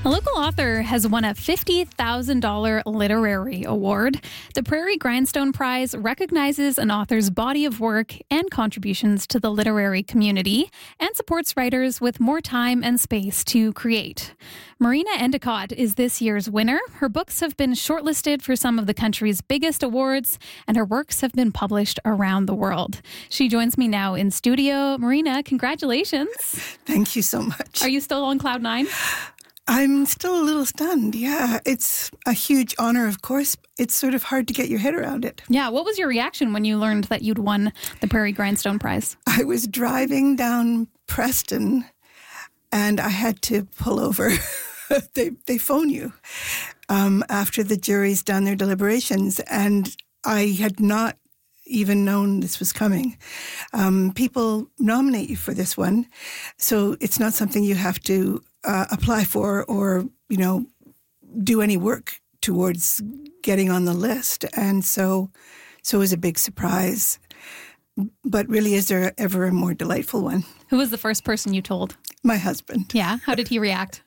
A local author has won a $50,000 literary award. The Prairie Grindstone Prize recognizes an author's body of work and contributions to the literary community and supports writers with more time and space to create. Marina Endicott is this year's winner. Her books have been shortlisted for some of the country's biggest awards, and her works have been published around the world. She joins me now in studio. Marina, congratulations. Thank you so much. Are you still on cloud nine? I'm still a little stunned. Yeah, it's a huge honor, of course. It's sort of hard to get your head around it. Yeah, what was your reaction when you learned that you'd won the Prairie Grindstone Prize? I was driving down Preston and I had to pull over. They phone you after the jury's done their deliberations, and I had not even known this was coming. People nominate you for this one, so it's not something you have to apply for or, do any work towards getting on the list. And so it was a big surprise. But really, is there ever a more delightful one? Who was the first person you told? My husband. Yeah? How did he react?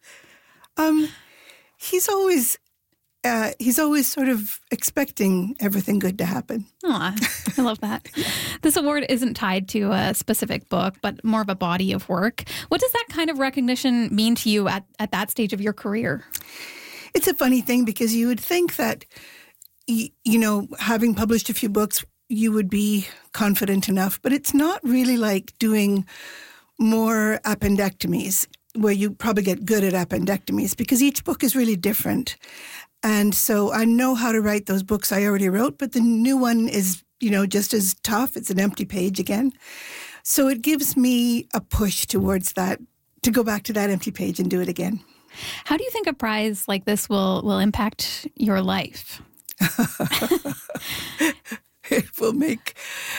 He's always sort of expecting everything good to happen. Aw, I love that. This award isn't tied to a specific book, but more of a body of work. What does that kind of recognition mean to you at that stage of your career? It's a funny thing because you would think that, having published a few books, you would be confident enough, but it's not really like doing more appendectomies where you probably get good at appendectomies because each book is really different. And so I know how to write those books I already wrote, but the new one is, just as tough. It's an empty page again. So it gives me a push towards that, to go back to that empty page and do it again. How do you think a prize like this will impact your life? It will make,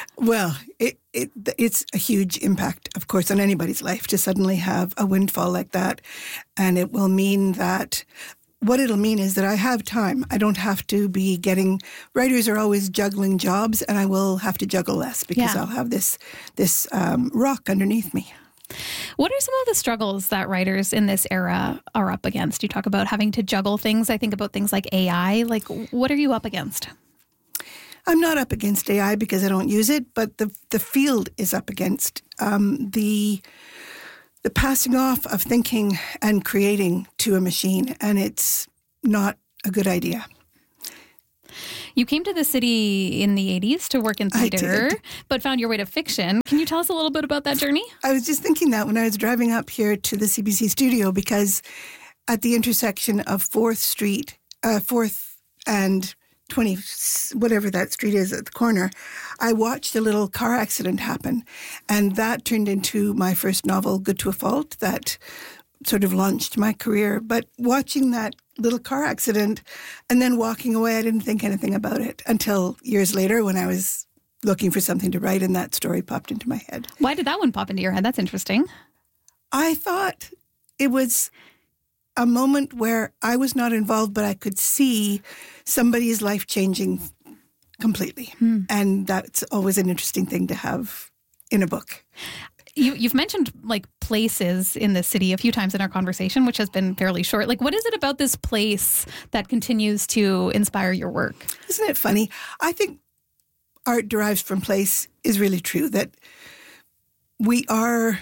it's a huge impact, of course, on anybody's life to suddenly have a windfall like that. And it will mean that, what it'll mean is that I have time. I don't have to be writers are always juggling jobs, and I will have to juggle less because I'll have this rock underneath me. What are some of the struggles that writers in this era are up against? You talk about having to juggle things. I think about things like AI. Like, what are you up against? I'm not up against AI because I don't use it, but the field is up against the passing off of thinking and creating to a machine, and it's not a good idea. You came to the city in the 80s to work in theater, but found your way to fiction. Can you tell us a little bit about that journey? I was just thinking that when I was driving up here to the CBC studio, because at the intersection of 4th and 20, whatever that street is at the corner, I watched a little car accident happen. And that turned into my first novel, Good to a Fault, that sort of launched my career. But watching that little car accident and then walking away, I didn't think anything about it until years later when I was looking for something to write and that story popped into my head. Why did that one pop into your head? That's interesting. I thought it was a moment where I was not involved, but I could see somebody's life changing completely. And that's always an interesting thing to have in a book. You've mentioned like places in the city a few times in our conversation, which has been fairly short. Like, what is it about this place that continues to inspire your work? Isn't it funny? I think art derives from place is really true, that we are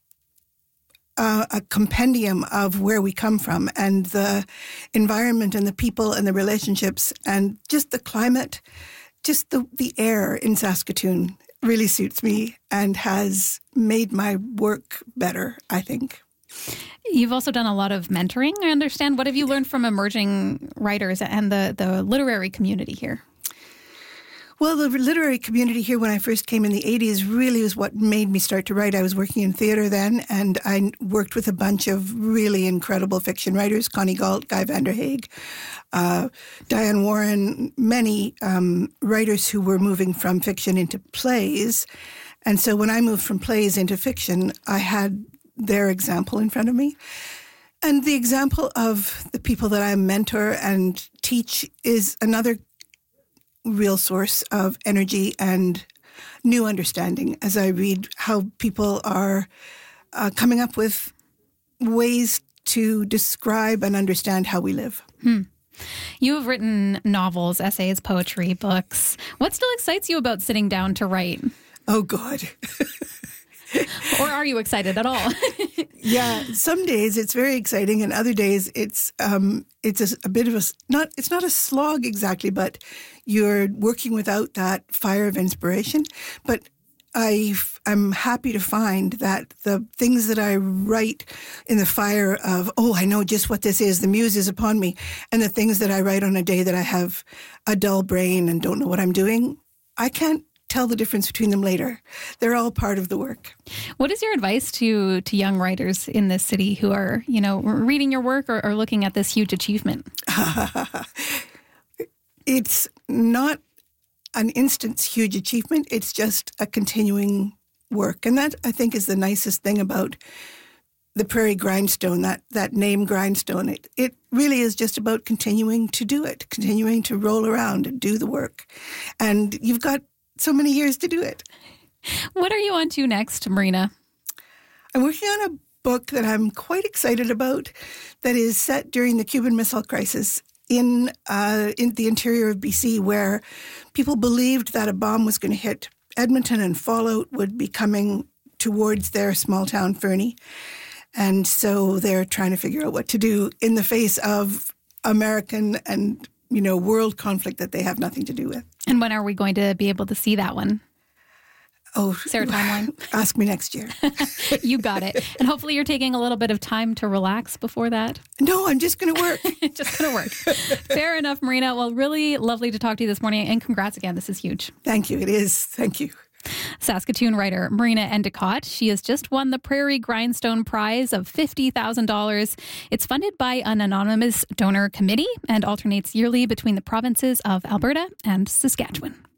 a compendium of where we come from and the environment and the people and the relationships and just the climate, just the air in Saskatoon really suits me and has made my work better, I think. You've also done a lot of mentoring, I understand. What have you learned from emerging writers and the literary community here? Well, the literary community here when I first came in the 80s really was what made me start to write. I was working in theater then, and I worked with a bunch of really incredible fiction writers, Connie Galt, Guy Vanderhaeghe, Diane Warren, many writers who were moving from fiction into plays. And so when I moved from plays into fiction, I had their example in front of me. And the example of the people that I mentor and teach is another real source of energy and new understanding as I read how people are coming up with ways to describe and understand how we live. You have written novels, essays, poetry, books. What still excites you about sitting down to write? Oh, God. Or are you excited at all? Yeah, some days it's very exciting, and other days it's a bit of it's not a slog exactly, but you're working without that fire of inspiration. But I'm happy to find that the things that I write in the fire of, I know just what this is, the muse is upon me, and the things that I write on a day that I have a dull brain and don't know what I'm doing, I can't tell the difference between them later. They're all part of the work. What is your advice to young writers in this city who are, reading your work or looking at this huge achievement? It's not an instant huge achievement. It's just a continuing work. And that, I think, is the nicest thing about the Prairie Grindstone, that name Grindstone. It really is just about continuing to do it, continuing to roll around and do the work. And you've got so many years to do it. What are you on to next, Marina? I'm working on a book that I'm quite excited about that is set during the Cuban Missile Crisis in the interior of BC, where people believed that a bomb was going to hit Edmonton and fallout would be coming towards their small town, Fernie. And so they're trying to figure out what to do in the face of American and world conflict that they have nothing to do with. And when are we going to be able to see that one? Is there a timeline? Ask me next year. You got it. And hopefully you're taking a little bit of time to relax before that. No, I'm just going to work. Just going to work. Fair enough, Marina. Well, really lovely to talk to you this morning. And congrats again. This is huge. Thank you. It is. Thank you. Saskatoon writer Marina Endicott. She has just won the Prairie Grindstone Prize of $50,000. It's funded by an anonymous donor committee and alternates yearly between the provinces of Alberta and Saskatchewan.